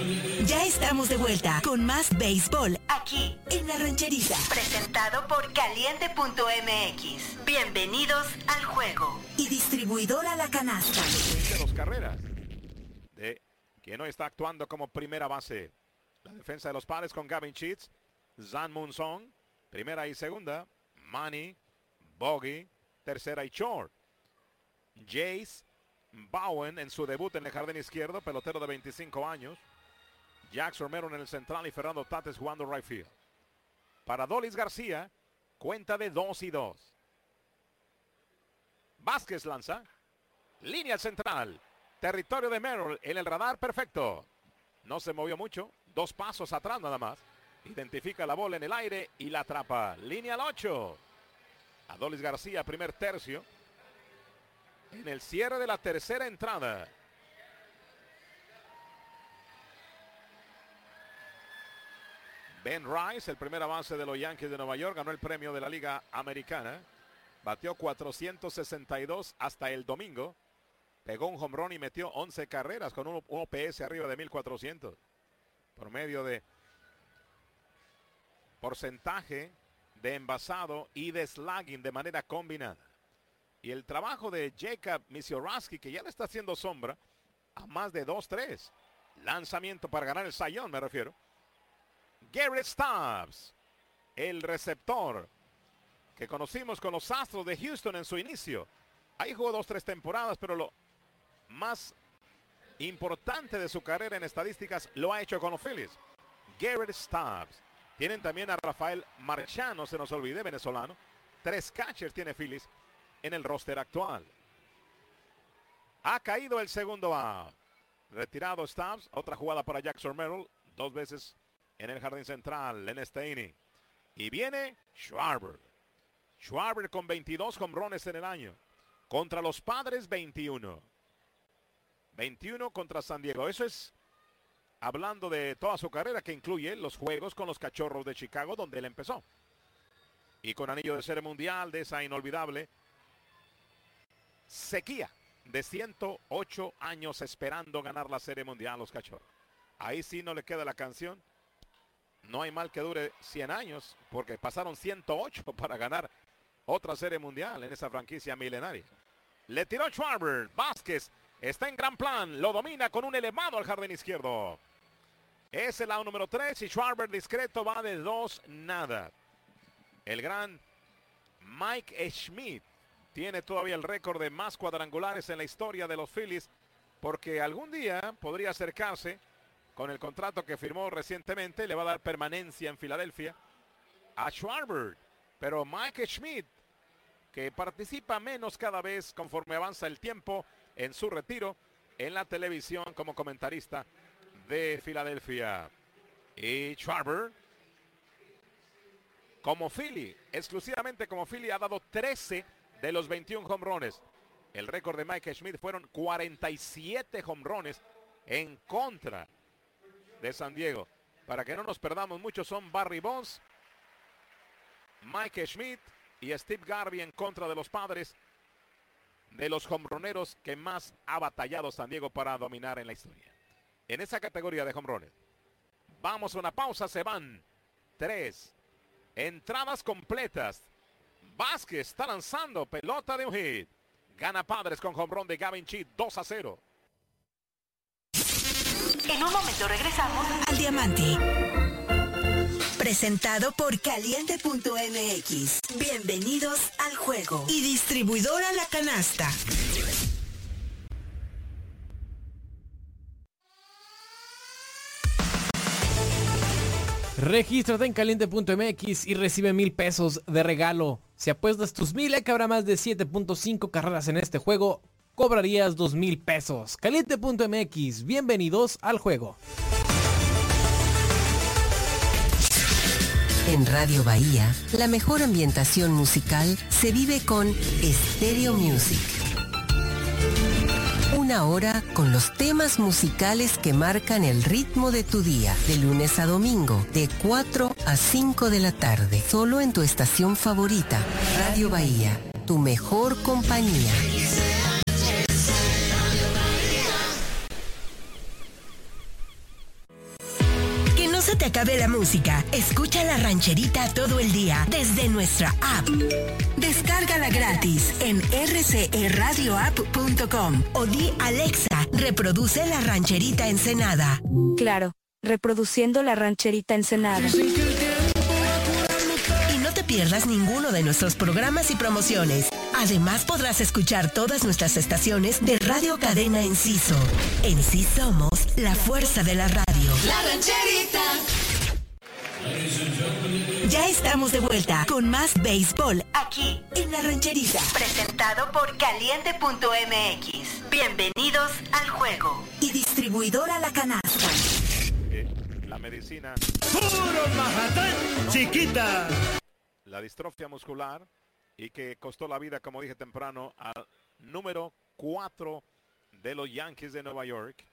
Ya estamos de vuelta con más béisbol aquí en La Rancherita. Presentado por Caliente.mx. Bienvenidos al juego. Y distribuidora La Canasta. De dos carreras. De quien hoy está actuando como primera base. La defensa de los Padres con Gavin Sheets, Zan Munson, primera y segunda. Manny, Bogey, tercera y short. Jace Bowen en su debut en el jardín izquierdo, pelotero de 25 años. Jax Romero en el central y Fernando Tatis jugando right field. Para Dolis García, cuenta de 2-2. Vázquez lanza. Línea central. Territorio de Merrill en el radar perfecto. No se movió mucho. 2 pasos atrás nada más. Identifica la bola en el aire y la atrapa. Línea al 8. Adolis García, primer tercio. En el cierre de la tercera entrada. Ben Rice, el primer avance de los Yankees de Nueva York, ganó el premio de la Liga Americana. Batió 462 hasta el domingo. Pegó un home run y metió 11 carreras con un OPS arriba de 1400. Por medio de porcentaje de envasado y de slugging de manera combinada. Y el trabajo de Jacob Misiorowski, que ya le está haciendo sombra a más de 2-3. Lanzamiento para ganar el Cy Young, me refiero. Garrett Stubbs, el receptor que conocimos con los Astros de Houston en su inicio. Ahí jugó 2-3 temporadas, pero lo más importante de su carrera en estadísticas lo ha hecho con los Phillies. Garrett Stubbs. Tienen también a Rafael Marchán, no se nos olvide, venezolano. 3 catchers tiene Phillies en el roster actual. Ha caído el segundo out. Retirado Stubbs. Otra jugada para Jackson Merrill. 2 veces en el jardín central en este inning. Y viene Schwarber. Schwarber con 22 jonrones en el año. Contra los Padres 21. 21 contra San Diego. Eso es hablando de toda su carrera, que incluye los juegos con los Cachorros de Chicago, donde él empezó. Y con anillo de Serie Mundial, de esa inolvidable sequía de 108 años esperando ganar la Serie Mundial a los Cachorros. Ahí sí no le queda la canción. No hay mal que dure 100 años, porque pasaron 108 para ganar otra Serie Mundial en esa franquicia milenaria. Le tiró Schwarber. Vázquez está en gran plan. Lo domina con un elevado al jardín izquierdo. Es el out número 3 y Schwarber discreto va de 2-0. El gran Mike Schmidt tiene todavía el récord de más cuadrangulares en la historia de los Phillies, porque algún día podría acercarse con el contrato que firmó recientemente. Le va a dar permanencia en Filadelfia a Schwarber. Pero Mike Schmidt, que participa menos cada vez conforme avanza el tiempo en su retiro en la televisión como comentarista de Filadelfia. Y Schwarber, como Philly, exclusivamente como Philly, ha dado 13 de los 21 jonrones. El récord de Mike Schmidt fueron 47 jonrones en contra de San Diego. Para que no nos perdamos mucho, son Barry Bonds, Mike Schmidt y Steve Garvey en contra de los Padres, de los jonroneros que más ha batallado San Diego para dominar en la historia. En esa categoría de jonrones. Vamos a una pausa, se van 3 entradas completas. Vázquez está lanzando pelota de un hit. Gana Padres con jonrón de Gavin Sheets 2-0. En un momento regresamos al Diamante. Presentado por Caliente.mx. Bienvenidos al juego. Y distribuidora La Canasta. Regístrate en Caliente.mx y recibe 1,000 pesos de regalo. Si apuestas tus 1,000 que habrá más de 7.5 carreras en este juego, cobrarías 2,000 pesos. Caliente.mx, bienvenidos al juego. En Radio Bahía, la mejor ambientación musical se vive con Stereo Music. 1 hora con los temas musicales que marcan el ritmo de tu día, de lunes a domingo, de 4 a 5 de la tarde, solo en tu estación favorita, Radio Bahía, tu mejor compañía. te acabe la música, escucha La Rancherita todo el día desde nuestra app. Descárgala gratis en rcradioapp.com o di Alexa, reproduce La Rancherita Ensenada. Claro, reproduciendo La Rancherita Ensenada. Y no te pierdas ninguno de nuestros programas y promociones. Además podrás escuchar todas nuestras estaciones de Radio Cadena Enciso. En sí somos la fuerza de la radio. La Rancherita. Ya estamos de vuelta con más béisbol aquí en La Rancherita. Presentado por Caliente.mx. Bienvenidos al juego. Y distribuidora La Canasta. La medicina. ¡Puro Manhattan, chiquita! La distrofia muscular y que costó la vida, como dije temprano, al número 4 de los Yankees de Nueva York.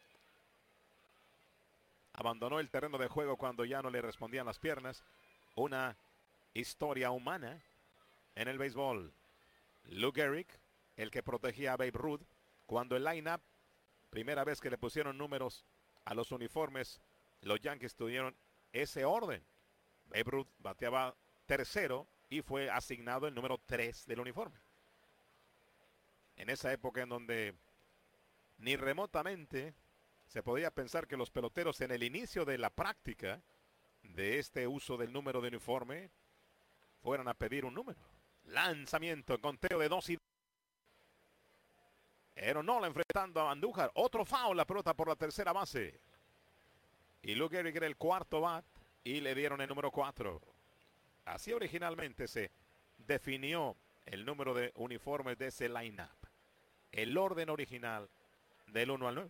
Abandonó el terreno de juego cuando ya no le respondían las piernas. Una historia humana en el béisbol. Lou Gehrig, el que protegía a Babe Ruth, cuando el line-up, primera vez que le pusieron números a los uniformes, los Yankees tuvieron ese orden. Babe Ruth bateaba tercero y fue asignado el número 3 del uniforme. En esa época en donde ni remotamente se podía pensar que los peloteros en el inicio de la práctica de este uso del número de uniforme fueran a pedir un número. Lanzamiento, conteo de 2 y Aaron Nola enfrentando a Andújar. Otro foul, la pelota por la tercera base. Y Lou Gehrig era el cuarto bat y le dieron el número 4. Así originalmente se definió el número de uniformes de ese line-up. El orden original del 1 al 9.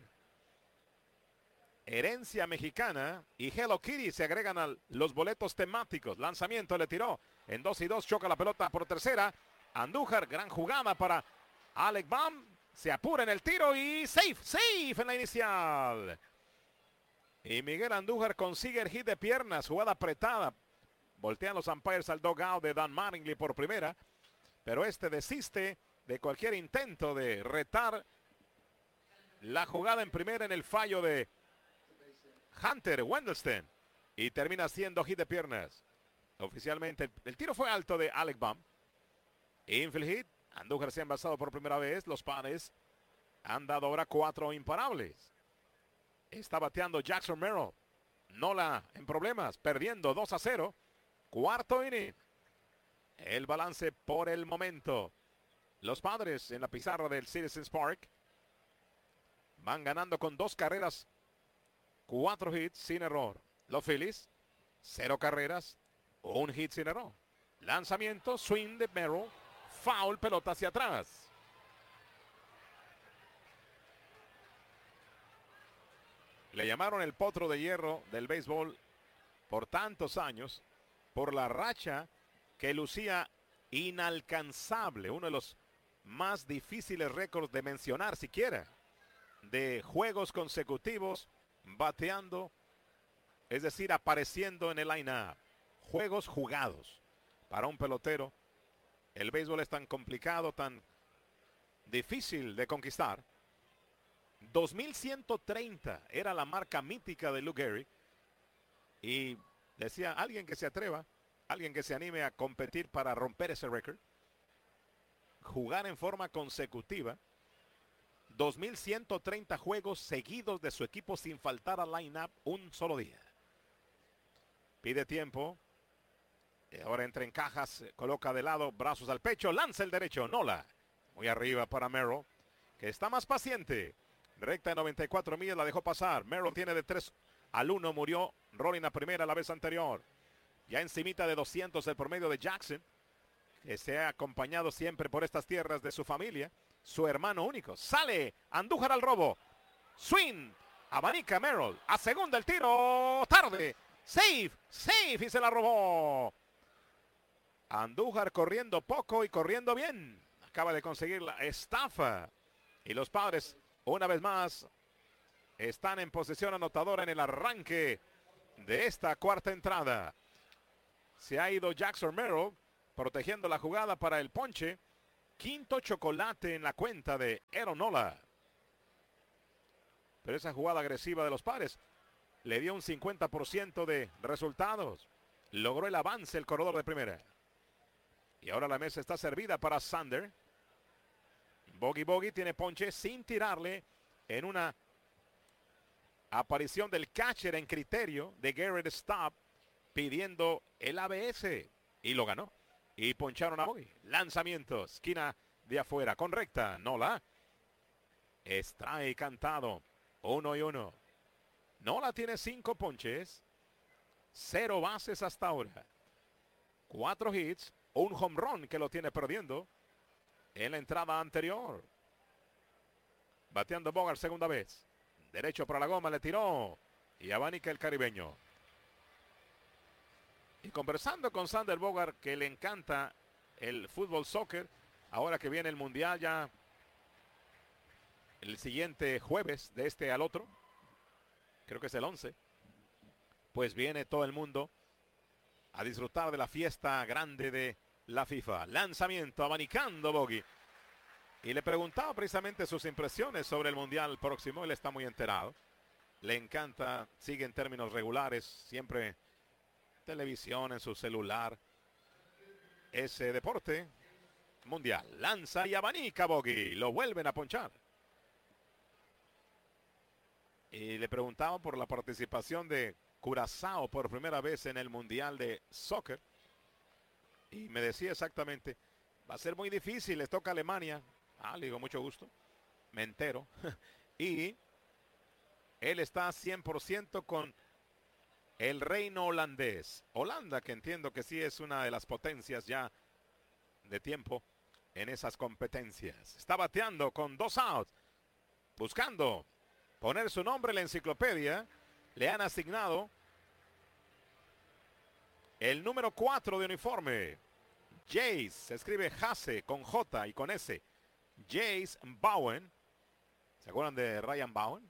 Herencia mexicana y Hello Kitty se agregan a los boletos temáticos. Lanzamiento, le tiró en 2 y 2, choca la pelota por tercera. Andújar, gran jugada para Alec Bohm. Se apura en el tiro y safe en la inicial. Y Miguel Andújar consigue el hit de piernas, jugada apretada. Voltean los umpires al dugout de Dan Mattingly por primera. Pero este desiste de cualquier intento de retar la jugada en primera en el fallo de Hunter Wendelstein. Y termina siendo hit de piernas. Oficialmente el tiro fue alto de Alec Bohm. Infield hit. Andújar se ha envasado por primera vez. Los Padres han dado ahora 4 imparables. Está bateando Jackson Merrill. Nola en problemas, perdiendo 2-0. Cuarto inning. El balance por el momento. Los Padres en la pizarra del Citizens Park van ganando con 2 carreras, 4 hits sin error. Los Phillies, 0 carreras, 1 hit sin error. Lanzamiento, swing de Merrill. Foul, pelota hacia atrás. Le llamaron el potro de hierro del béisbol por tantos años, por la racha que lucía inalcanzable, uno de los más difíciles récords de mencionar siquiera, de juegos consecutivos bateando, es decir, apareciendo en el line-up. Juegos jugados para un pelotero. El béisbol es tan complicado, tan difícil de conquistar. 2130 era la marca mítica de Lou Gehrig. Y decía, alguien que se atreva, alguien que se anime a competir para romper ese récord. Jugar en forma consecutiva. 2130 juegos seguidos de su equipo sin faltar al line-up un solo día. Pide tiempo. Y ahora entra en cajas, coloca de lado, brazos al pecho, lanza el derecho, Nola. Muy arriba para Merrill, que está más paciente. Recta de 94 millas, la dejó pasar. Merrill tiene de 3-1, murió Rolling a primera la vez anterior. Ya encimita de 200 el promedio de Jackson, que se ha acompañado siempre por estas tierras de su familia. Su hermano único. Sale Andújar al robo. Swing. Abanica Merrill. A segunda el tiro. Tarde. Safe y se la robó. Andújar corriendo poco y corriendo bien. Acaba de conseguir la estafa. Y los Padres, una vez más, están en posesión anotadora en el arranque de esta cuarta entrada. Se ha ido Jackson Merrill protegiendo la jugada para el ponche. Quinto chocolate en la cuenta de Aaron Nola. Pero esa jugada agresiva de los Padres le dio un 50% de resultados. Logró el avance el corredor de primera. Y ahora la mesa está servida para Sander. Bogey tiene ponche sin tirarle en una aparición del catcher en criterio de Garrett Stapp pidiendo el ABS. Y lo ganó. Y poncharon a Bogey. Lanzamiento, esquina de afuera, con recta, Nola. Strike cantado, 1-1. Nola tiene 5 ponches, 0 bases hasta ahora. 4 hits, un home run que lo tiene perdiendo en la entrada anterior. Bateando Bogart segunda vez. Derecho para la goma, le tiró. Y abanica el caribeño. Y conversando con Sander Bogart, que le encanta el fútbol soccer, ahora que viene el mundial ya el siguiente jueves, de este al otro, creo que es el 11, pues viene todo el mundo a disfrutar de la fiesta grande de la FIFA. Lanzamiento, abanicando Bogey. Y le preguntaba precisamente sus impresiones sobre el mundial próximo. Él está muy enterado. Le encanta, sigue en términos regulares, siempre televisión, en su celular, ese deporte mundial. Lanza y abanica Bogey. Lo vuelven a ponchar. Y le preguntaba por la participación de Curazao por primera vez en el mundial de soccer. Y me decía exactamente, va a ser muy difícil, les toca a Alemania. Le digo, mucho gusto, me entero. Y él está 100% con el reino holandés. Holanda, que entiendo que sí es una de las potencias ya de tiempo en esas competencias. Está bateando con 2 outs, buscando poner su nombre en la enciclopedia. Le han asignado el número 4 de uniforme. Jace, se escribe Jase con J y con S. Jace Bowen. ¿Se acuerdan de Ryan Bowen?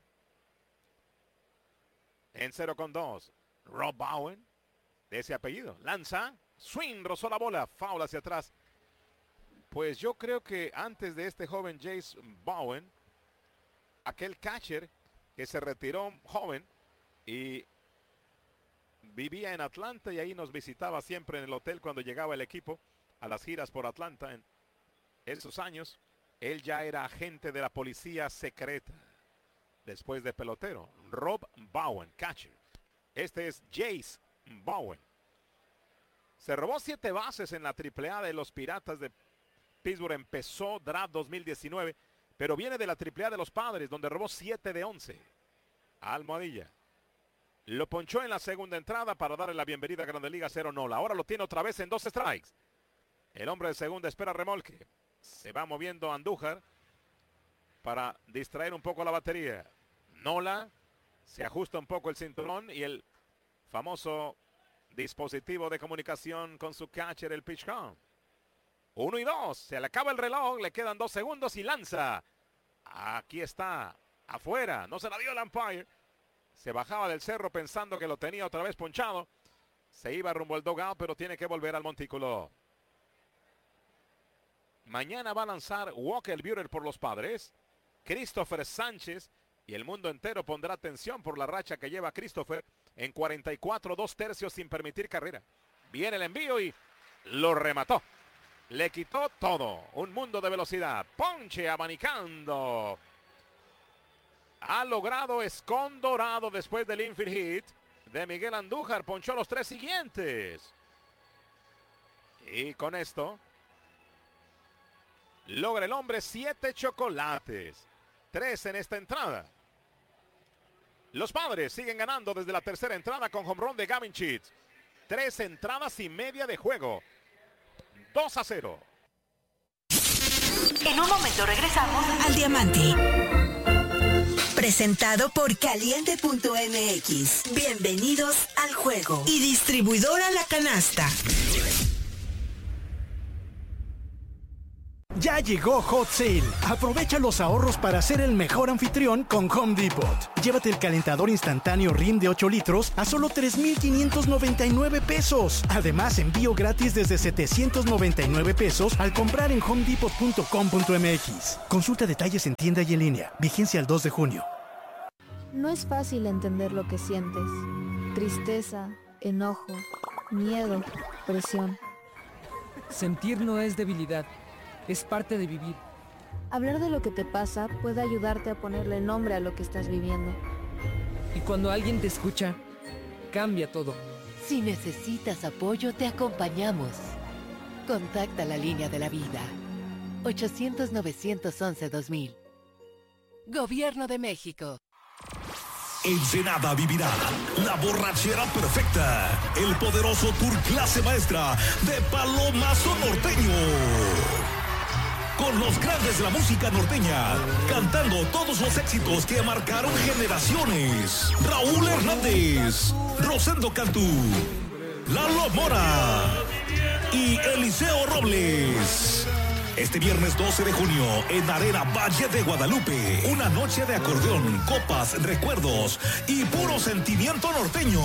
En 0-2. Rob Bowen, de ese apellido. Lanza, swing, rozó la bola, foul hacia atrás. Pues yo creo que antes de este joven Jace Bowen, aquel catcher que se retiró joven y vivía en Atlanta y ahí nos visitaba siempre en el hotel cuando llegaba el equipo a las giras por Atlanta en esos años. Él ya era agente de la policía secreta después de pelotero. Rob Bowen, catcher. Este es Jace Bowen. Se robó 7 bases en la AAA de los Piratas de Pittsburgh. Empezó draft 2019, pero viene de la AAA de los Padres, donde robó 7 de 11. Almohadilla. Lo ponchó en la segunda entrada para darle la bienvenida a Grandes Ligas 0-0. Ahora lo tiene otra vez en 2 strikes. El hombre de segunda espera remolque. Se va moviendo Andújar para distraer un poco la batería. Nola se ajusta un poco el cinturón y el famoso dispositivo de comunicación con su catcher, el pitch count. 1-2, se le acaba el reloj, le quedan 2 segundos y lanza. Aquí está, afuera, no se la dio el umpire. Se bajaba del cerro pensando que lo tenía otra vez ponchado. Se iba rumbo al dugout, pero tiene que volver al montículo. Mañana va a lanzar Walker Buehler por los Padres. Christopher Sánchez. Y el mundo entero pondrá atención por la racha que lleva Christopher en 44 2/3 sin permitir carrera. Viene el envío y lo remató. Le quitó todo. Un mundo de velocidad. Ponche abanicando. Ha logrado escondorado después del infield hit de Miguel Andújar. Ponchó los 3 siguientes. Y con esto logra el hombre 7 chocolates. 3 en esta entrada. Los Padres siguen ganando desde la tercera entrada con home run de Gavin Sheets. 3 entradas y media de juego. 2-0. En un momento regresamos al Diamante. Presentado por Caliente.mx. Bienvenidos al juego. Y distribuidora La Canasta. Ya llegó Hot Sale. Aprovecha los ahorros para ser el mejor anfitrión con Home Depot. Llévate el calentador instantáneo Rim de 8 litros a solo 3,599 pesos. Además, envío gratis desde 799 pesos al comprar en homedepot.com.mx. Consulta detalles en tienda y en línea. Vigencia el 2 de junio. No es fácil entender lo que sientes. Tristeza, enojo, miedo, presión. Sentir no es debilidad, es parte de vivir. Hablar de lo que te pasa puede ayudarte a ponerle nombre a lo que estás viviendo. Y cuando alguien te escucha, cambia todo. Si necesitas apoyo, te acompañamos. Contacta la línea de la vida. 800-911-2000. Gobierno de México. Ensenada vivirá la borrachera perfecta. El poderoso tour clase maestra de Palomazo Norteño. Con los grandes de la música norteña, cantando todos los éxitos que marcaron generaciones. Raúl Hernández, Rosendo Cantú, Lalo Mora y Eliseo Robles. Este viernes 12 de junio en Arena Valle de Guadalupe. Una noche de acordeón, copas, recuerdos y puro sentimiento norteño.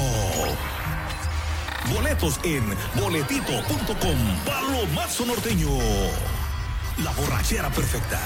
Boletos en boletito.com. Palomazo Norteño. La borrachera perfecta.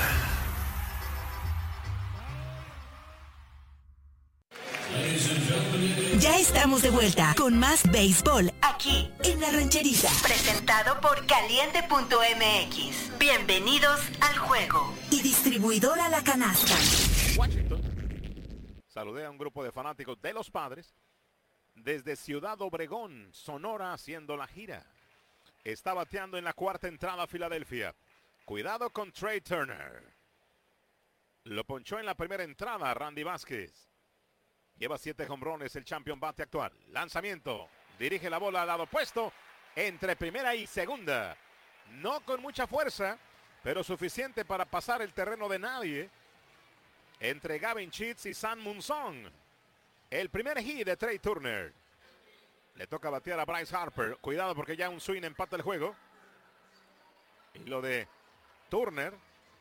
Ya estamos de vuelta con más béisbol aquí en La Rancherita. Presentado por Caliente.mx. Bienvenidos al juego. Y distribuidora La Canasta. Washington. Saludé a un grupo de fanáticos de los Padres desde Ciudad Obregón, Sonora, haciendo la gira. Está bateando en la cuarta entrada Filadelfia. Cuidado con Trey Turner. Lo ponchó en la primera entrada Randy Vázquez. Lleva 7 jonrones el champion bate actual. Lanzamiento. Dirige la bola al lado opuesto. Entre primera y segunda. No con mucha fuerza, pero suficiente para pasar el terreno de nadie. Entre Gavin Sheets y Sam Munson. El primer hit de Trey Turner. Le toca batear a Bryce Harper. Cuidado porque ya un swing empata el juego. Y lo de Turner.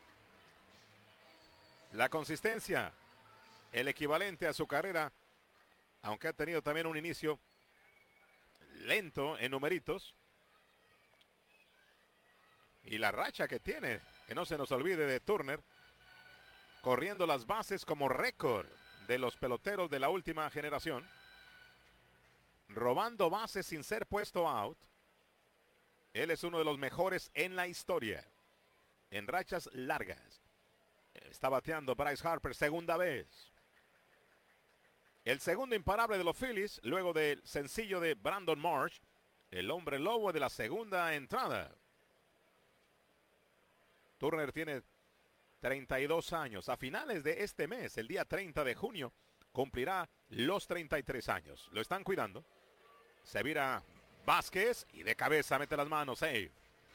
La consistencia. El equivalente a su carrera. Aunque ha tenido también un inicio lento en numeritos. Y la racha que tiene. Que no se nos olvide de Turner. Corriendo las bases como récord de los peloteros de la última generación. Robando bases sin ser puesto out. Él es uno de los mejores en la historia. En rachas largas. Está bateando Bryce Harper segunda vez. El segundo imparable de los Phillies. Luego del sencillo de Brandon Marsh. El hombre lobo de la segunda entrada. Turner tiene 32 años. A finales de este mes, el día 30 de junio, cumplirá los 33 años. Lo están cuidando. Se vira Vázquez y de cabeza mete las manos. Save.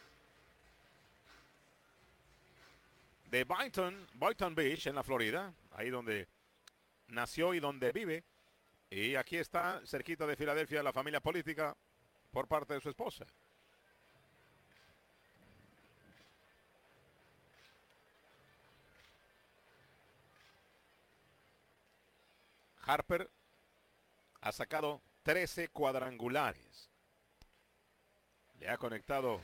De Boynton Beach, en la Florida. Ahí donde nació y donde vive. Y aquí está, cerquita de Filadelfia, la familia política por parte de su esposa. Harper ha sacado 13 cuadrangulares. Le ha conectado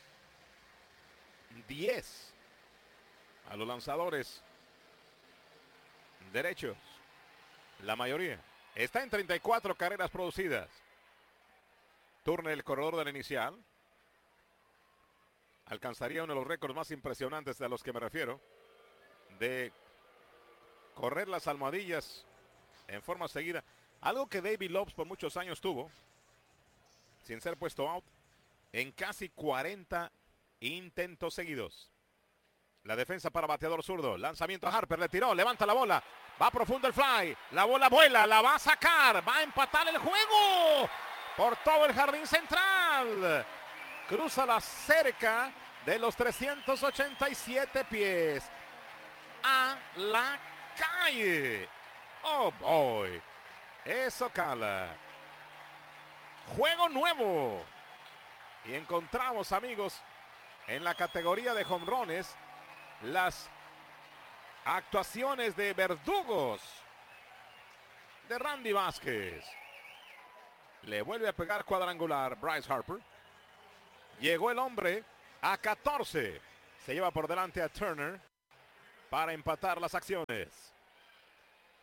10 a los lanzadores derechos. La mayoría. Está en 34 carreras producidas. Turner, el corredor de la inicial. Alcanzaría uno de los récords más impresionantes a los que me refiero. De correr las almohadillas en forma seguida. Algo que David Lopes por muchos años tuvo. Sin ser puesto out. En casi 40 intentos seguidos. La defensa para bateador zurdo. Lanzamiento a Harper. Le tiró. Levanta la bola. Va profundo el fly. La bola vuela. La va a sacar. Va a empatar el juego. Por todo el jardín central. Cruza la cerca de los 387 pies. A la calle. Oh boy. Eso cala. Juego nuevo. Y encontramos, amigos, en la categoría de jonrones, las actuaciones de verdugos de Randy Vázquez. Le vuelve a pegar cuadrangular Bryce Harper. Llegó el hombre a 14. Se lleva por delante a Turner para empatar las acciones.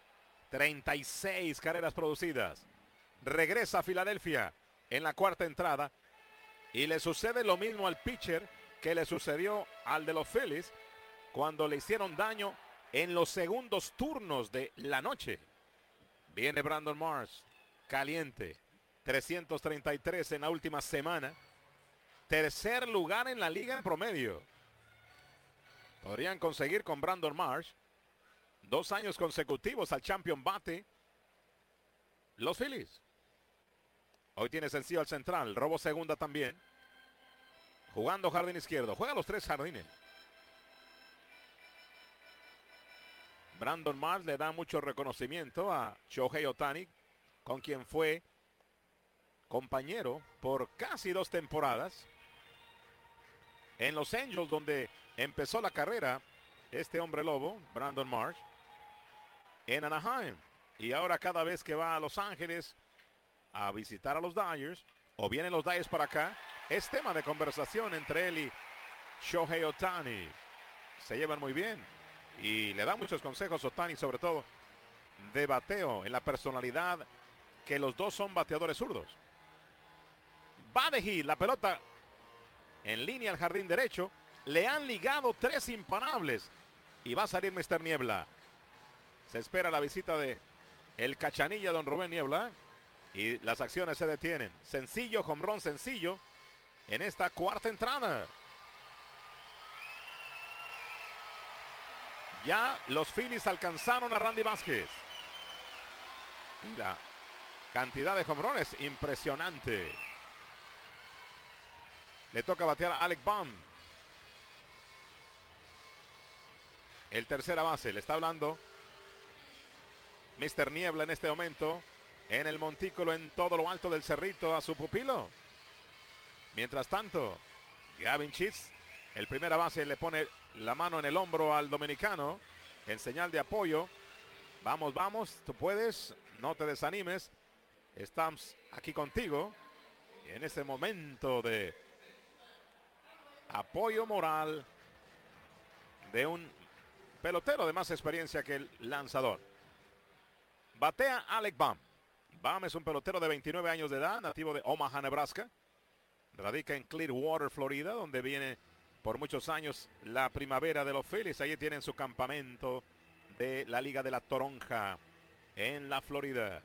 36 carreras producidas. Regresa a Filadelfia en la cuarta entrada. Y le sucede lo mismo al pitcher que le sucedió al de los Phillies cuando le hicieron daño en los segundos turnos de la noche. Viene Brandon Marsh, caliente. 333 en la última semana. Tercer lugar en la liga en promedio. Podrían conseguir con Brandon Marsh 2 años consecutivos al champion bate los Phillies. Hoy tiene sencillo al central, robo segunda también. Jugando jardín izquierdo, juega los 3 jardines. Brandon Marsh le da mucho reconocimiento a Shohei Ohtani, con quien fue compañero por casi 2 temporadas en los Angels, donde empezó la carrera este hombre lobo, Brandon Marsh, en Anaheim. Y ahora cada vez que va a Los Ángeles a visitar a los Dodgers, o vienen los Dodgers para acá, es tema de conversación entre él y Shohei Ohtani. Se llevan muy bien y le da muchos consejos Ohtani, sobre todo de bateo, en la personalidad que los dos son bateadores zurdos. Va de hit, la pelota en línea al jardín derecho. Le han ligado 3 imparables y va a salir Mr. Niebla. Se espera la visita de el cachanilla don Rubén Niebla y las acciones se detienen. Sencillo, home run sencillo en esta cuarta entrada. Ya los Phillies alcanzaron a Randy Vázquez. Y la cantidad de home runs es impresionante. Le toca batear a Alec Bohm. El tercera base, le está hablando Mr. Niebla en este momento en el montículo en todo lo alto del cerrito a su pupilo. Mientras tanto, Gavin Sheets, el primera base, le pone la mano en el hombro al dominicano en señal de apoyo. Vamos, vamos, tú puedes, no te desanimes. Estamos aquí contigo. Y en este momento de apoyo moral de un pelotero de más experiencia que el lanzador. Batea Alec Bohm. Bohm es un pelotero de 29 años de edad, nativo de Omaha, Nebraska. Radica en Clearwater, Florida, donde viene por muchos años la primavera de los Phillies. Allí tienen su campamento de la Liga de la Toronja en la Florida.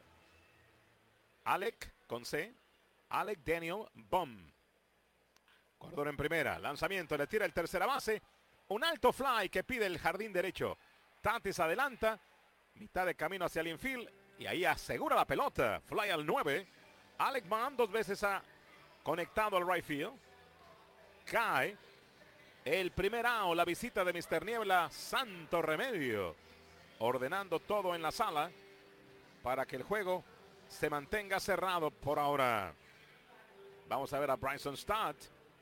Alec, con C, Alec Daniel Bohm. Corredor en primera, lanzamiento, le tira el tercera base. Un alto fly que pide el jardín derecho. Tatis adelanta, mitad de camino hacia el infield y ahí asegura la pelota. Fly al 9. Alec Bohm 2 veces ha conectado al right field. Cae el primer out, la visita de Mr. Niebla, santo remedio, ordenando todo en la sala para que el juego se mantenga cerrado por ahora. Vamos a ver a Bryson Stott.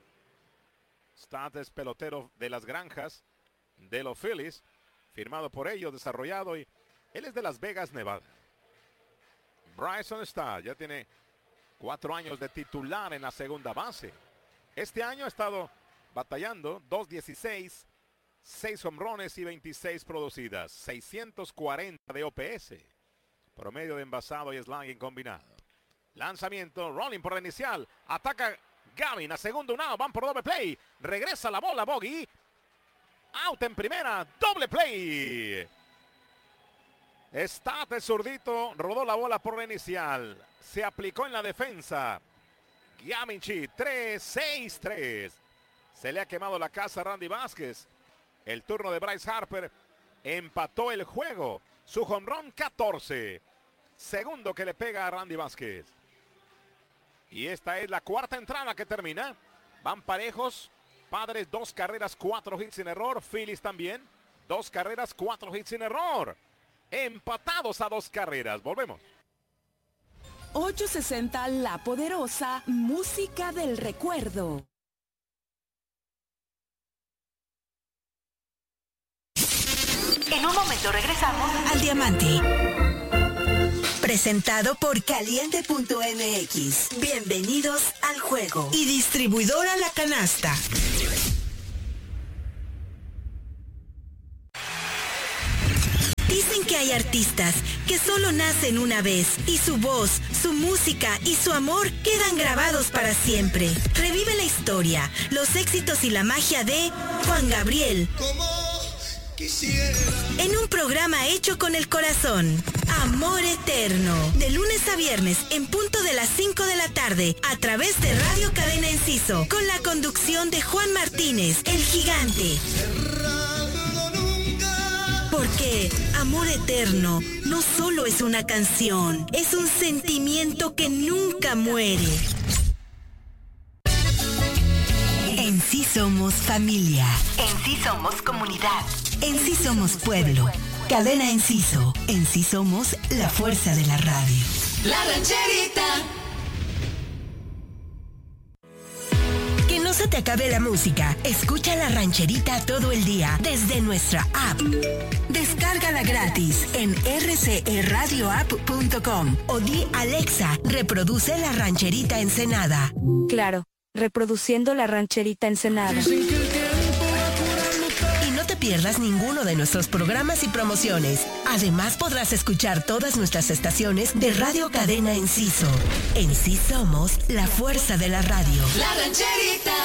Stott es pelotero de las granjas de los Phillies, firmado por ellos, desarrollado, y él es de Las Vegas, Nevada. Bryson Stott ya tiene 4 años de titular en la segunda base. Este año ha estado batallando, 2.16, 6 home runs y 26 producidas, 640 de OPS, promedio de envasado y slugging combinado. Lanzamiento, rolling por la inicial, ataca Gavin a segundo, un out, van por doble play, regresa la bola, bogey, out en primera, doble play. Stott, el zurdito, rodó la bola por la inicial, se aplicó en la defensa. Gavin Sheets, 3-6-3. Se le ha quemado la casa a Randy Vázquez. El turno de Bryce Harper empató el juego. Su home run 14. Segundo que le pega a Randy Vázquez. Y esta es la cuarta entrada que termina. Van parejos. Padres 2 carreras, 4 hits sin error. Phillies también. 2 carreras, 4 hits sin error. Empatados a 2 carreras. Volvemos. 860 La Poderosa, música del recuerdo. En un momento regresamos al Diamante. Presentado por Caliente.mx. Bienvenidos al juego. Y distribuidora La Canasta. Dicen que hay artistas que solo nacen una vez y su voz, su música y su amor quedan grabados para siempre. Revive la historia, los éxitos y la magia de Juan Gabriel. En un programa hecho con el corazón. Amor Eterno. De lunes a viernes en punto de las 5 de la tarde a través de Radio Cadena Enciso. Con la conducción de Juan Martínez, el gigante. Porque Amor Eterno no solo es una canción, es un sentimiento que nunca muere. En sí somos familia. En sí somos comunidad. En sí somos pueblo. Cadena Enciso. En sí somos la fuerza de la radio. La rancherita. Que no se te acabe la música. Escucha la rancherita todo el día desde nuestra app. Descárgala gratis en rcradioapp.com o di Alexa, reproduce la rancherita Ensenada. Claro, reproduciendo la rancherita Ensenada. Y no te pierdas ninguno de nuestros programas y promociones. Además podrás escuchar todas nuestras estaciones de Radio Cadena Enciso. En sí somos la fuerza de la radio. La rancherita.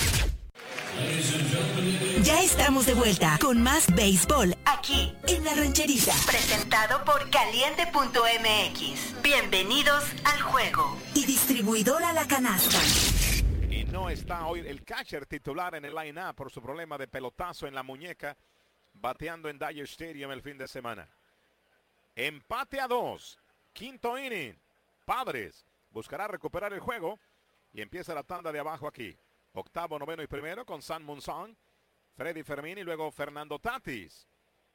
Ya estamos de vuelta con más béisbol aquí en La Rancherita. Presentado por Caliente.mx. Bienvenidos al juego. Y distribuidora La Canasta. Y no está hoy el catcher titular en el line-up por su problema de pelotazo en la muñeca, bateando en Dodger Stadium el fin de semana. Empate a 2. Quinto inning. Padres buscará recuperar el juego y empieza la tanda de abajo aquí. Octavo, noveno y primero con San Munson, Freddy Fermín y luego Fernando Tatis.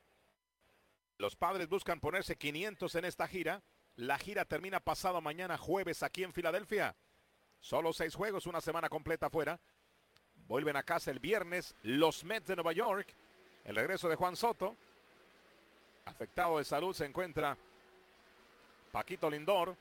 Los Padres buscan ponerse 500 en esta gira. La gira termina pasado mañana jueves aquí en Filadelfia. Solo 6 juegos, una semana completa fuera. Vuelven a casa el viernes los Mets de Nueva York. El regreso de Juan Soto. Afectado de salud se encuentra Paquito Lindor.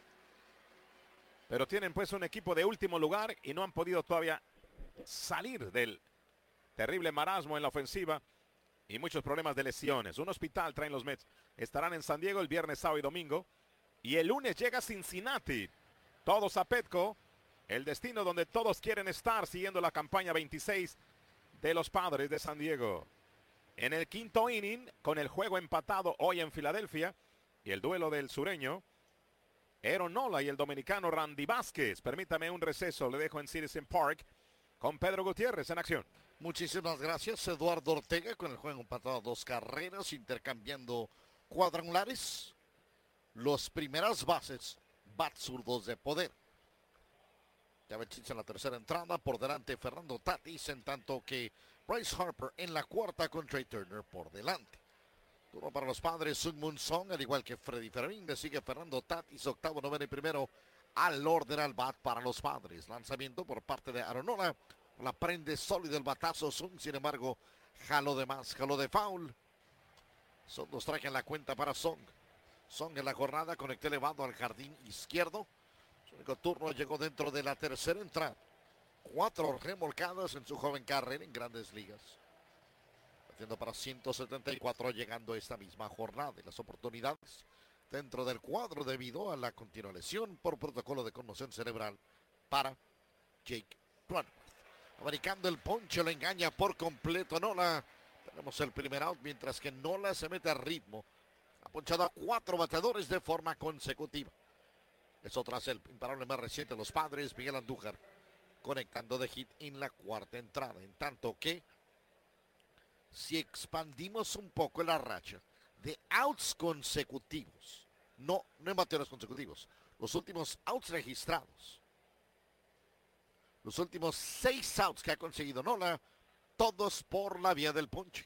Pero tienen pues un equipo de último lugar y no han podido todavía salir del terrible marasmo en la ofensiva y muchos problemas de lesiones. Un hospital traen los Mets. Estarán en San Diego el viernes, sábado y domingo. Y el lunes llega Cincinnati. Todos a Petco. El destino donde todos quieren estar siguiendo la campaña 26 de los Padres de San Diego. En el quinto inning, con el juego empatado hoy en Filadelfia y el duelo del sureño Aaron Nola y el dominicano Randy Vázquez. Permítame un receso, le dejo en Citizen Park con Pedro Gutiérrez en acción. Muchísimas gracias, Eduardo Ortega, con el juego empatado a 2 carreras, intercambiando cuadrangulares. Los primeras bases, bat zurdos de poder. Ya Chich en la tercera entrada, por delante Fernando Tatis, en tanto que Bryce Harper en la cuarta con Trey Turner por delante. Turno para los Padres, Sun Moon Song, al igual que Freddy Fermín, le sigue Fernando Tatis, octavo, noveno y primero al orden al bat para los Padres. Lanzamiento por parte de Aaron Nola, la prende sólido el batazo, Sun, sin embargo, jaló de más, jaló de foul. Son 2 strikes en la cuenta para Song. Song en la jornada, conectó elevado al jardín izquierdo. Su único turno llegó dentro de la tercera entrada. 4 remolcadas en su joven carrera en Grandes Ligas. Haciendo para 174 llegando esta misma jornada. Y las oportunidades dentro del cuadro debido a la continua lesión por protocolo de conmoción cerebral para Jake Cronenworth. Americando el ponche, lo engaña por completo Nola. Tenemos el primer out mientras que Nola se mete a ritmo. Ha ponchado a 4 bateadores de forma consecutiva. Eso tras el imparable más reciente de los Padres, Miguel Andújar, conectando de hit en la cuarta entrada. En tanto que, si expandimos un poco la racha de outs consecutivos, no en bateadores consecutivos, los últimos outs registrados, los últimos 6 outs que ha conseguido Nola, todos por la vía del ponche.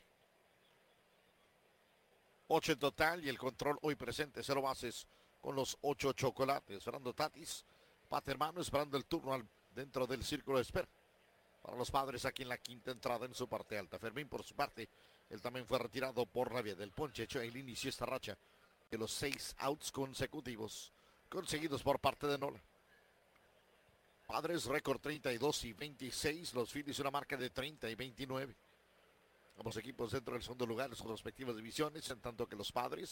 8 en total y el control hoy presente, 0 bases con los 8 chocolates. Fernando Tatis, bate hermano, esperando el turno dentro del círculo de espera. Para los Padres aquí en la quinta entrada en su parte alta. Fermín por su parte, él también fue retirado por la vía del ponche. Hecho, él inició esta racha de los 6 outs consecutivos conseguidos por parte de Nola. Padres récord 32 y 26, los Phillies una marca de 30 y 29. Ambos equipos dentro del segundo lugar en sus respectivas divisiones, en tanto que los Padres